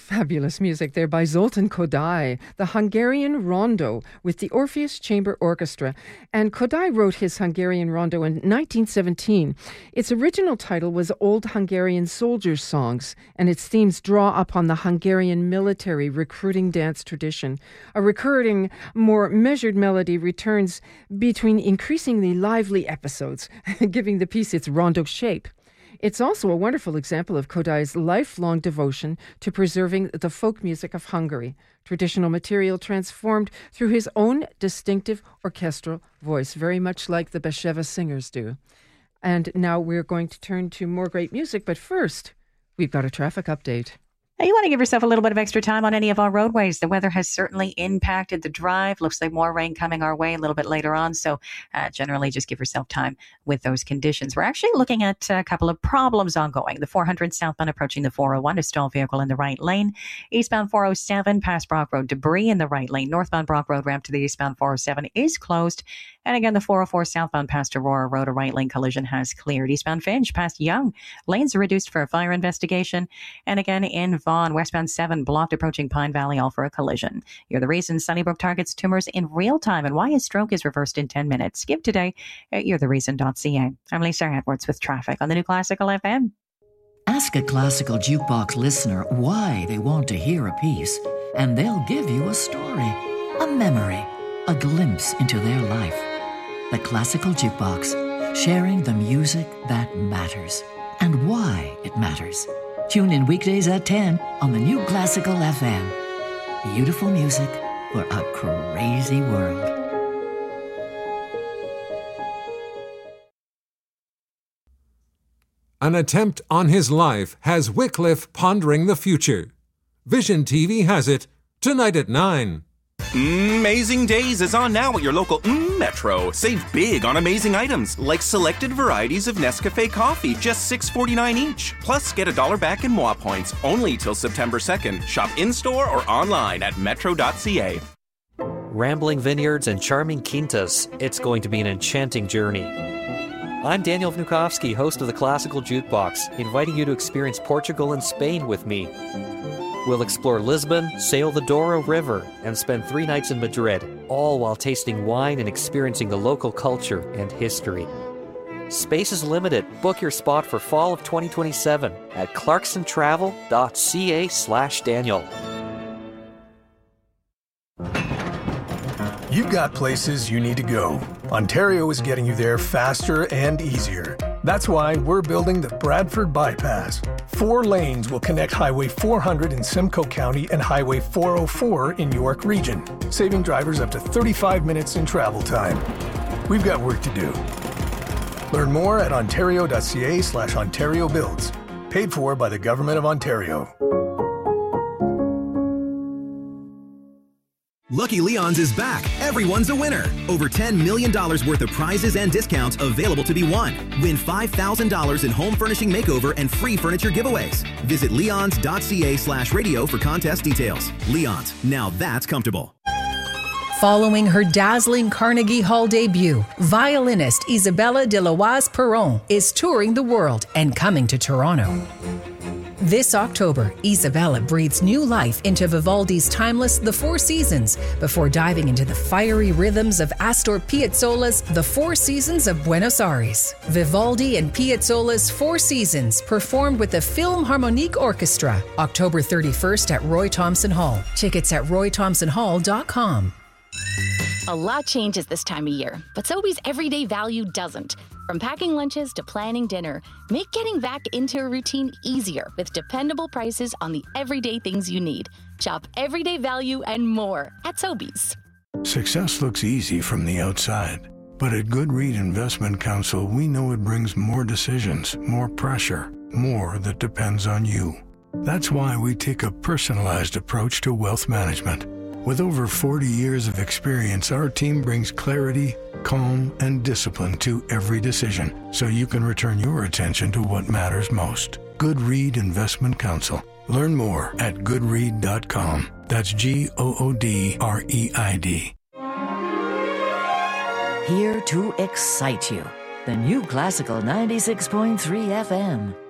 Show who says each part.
Speaker 1: Fabulous music there by Zoltán Kodály, the Hungarian Rondo with the Orpheus Chamber Orchestra. And Kodály wrote his Hungarian Rondo in 1917. Its original title was Old Hungarian Soldiers' Songs, and its themes draw upon the Hungarian military recruiting dance tradition. A recurring, more measured melody returns between increasingly lively episodes, giving the piece its rondo shape. It's also a wonderful example of Kodály's lifelong devotion to preserving the folk music of Hungary, traditional material transformed through his own distinctive orchestral voice, very much like the Besheva singers do. And now we're going to turn to more great music, but first, we've got a traffic update.
Speaker 2: Now, you want to give yourself a little bit of extra time on any of our roadways. The weather has certainly impacted the drive. Looks like more rain coming our way a little bit later on. So generally just give yourself time with those conditions. We're actually looking at a couple of problems ongoing. The 400 southbound approaching the 401, a stalled vehicle in the right lane. Eastbound 407 past Brock Road, debris in the right lane. Northbound Brock Road ramp to the eastbound 407 is closed. And again, the 404 southbound past Aurora Road, a right lane collision has cleared. Eastbound Finch past Young, lanes are reduced for a fire investigation. And again, in Vaughan, westbound 7 blocked approaching Pine Valley, all for a collision. You're the reason Sunnybrook targets tumors in real time and why a stroke is reversed in 10 minutes. Give today at you'rethereason.ca. I'm Lisa Edwards with traffic on the new Classical FM.
Speaker 3: Ask a Classical Jukebox listener why they want to hear a piece, and they'll give you a story, a memory, a glimpse into their life. The Classical Jukebox, sharing the music that matters and why it matters. Tune in weekdays at 10 on the new Classical FM. Beautiful music for a crazy world.
Speaker 4: An attempt on his life has Wycliffe pondering the future. Vision TV has it tonight at 9.
Speaker 5: Amazing Days is on now at your local Metro. Save big on amazing items like selected varieties of Nescafe coffee, just $6.49 each. Plus, get $1 back in MOA points only till September 2nd. Shop in-store or online at metro.ca.
Speaker 6: Rambling vineyards and charming quintas. It's going to be an enchanting journey. I'm Daniel Vnukovsky, host of the Classical Jukebox, inviting you to experience Portugal and Spain with me. We'll explore Lisbon, sail the Douro River, and spend 3 nights in Madrid, all while tasting wine and experiencing the local culture and history. Space is limited. Book your spot for fall of 2027 at clarksontravel.ca/Daniel.
Speaker 7: You've got places you need to go. Ontario is getting you there faster and easier. That's why we're building the Bradford Bypass. 4 lanes will connect Highway 400 in Simcoe County and Highway 404 in York Region, saving drivers up to 35 minutes in travel time. We've got work to do. Learn more at ontario.ca/Ontario Builds. Paid for by the Government of Ontario.
Speaker 8: Lucky Leon's is back. Everyone's a winner. Over $10 million worth of prizes and discounts available to be won. Win $5,000 in home furnishing makeover and free furniture giveaways. Visit leons.ca/radio for contest details. Leon's, now that's comfortable.
Speaker 9: Following her dazzling Carnegie Hall debut, violinist Isabella de Loise Perron is touring the world and coming to Toronto. This October, Isabella breathes new life into Vivaldi's timeless The Four Seasons before diving into the fiery rhythms of Astor Piazzolla's The Four Seasons of Buenos Aires. Vivaldi and Piazzolla's Four Seasons performed with the Philharmonic Orchestra, October 31st at Roy Thomson Hall. Tickets at roythomsonhall.com.
Speaker 10: A lot changes this time of year, but Sobeys everyday value doesn't. From packing lunches to planning dinner, make getting back into a routine easier with dependable prices on the everyday things you need. Shop everyday value and more at Sobeys.
Speaker 11: Success looks easy from the outside, but at Goodread Investment Counsel, we know it brings more decisions, more pressure, more that depends on you. That's why we take a personalized approach to wealth management. With over 40 years of experience, our team brings clarity, calm, and discipline to every decision, so you can return your attention to what matters most. Goodread Investment Counsel. Learn more at goodread.com. That's GOODREID.
Speaker 3: Here to excite you. The new Classical 96.3 FM.